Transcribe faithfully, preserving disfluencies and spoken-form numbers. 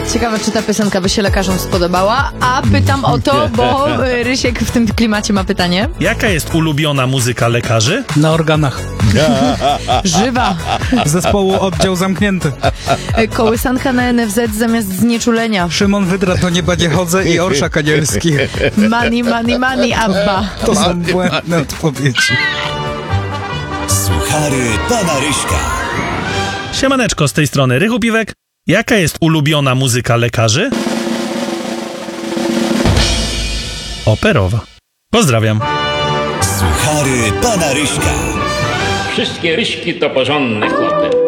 Ciekawe, czy ta piosenka by się lekarzom spodobała. A pytam o to, bo y, Rysiek w tym klimacie ma pytanie. Jaka jest ulubiona muzyka lekarzy? Na organach. Żywa. Zespołu Oddział Zamknięty. Y, Kołysanka na N F Z zamiast znieczulenia. Szymon Wydra, do nieba nie chodzę i Orszak Anielski. Money, money, money, Abba. To są błędne odpowiedzi. Suchary pana Ryśka. Siemaneczko, z tej strony Rychu Piwek. Jaka jest ulubiona muzyka lekarzy? Operowa. Pozdrawiam. Suchary pana Ryśka. Wszystkie Ryśki to porządne chłopy.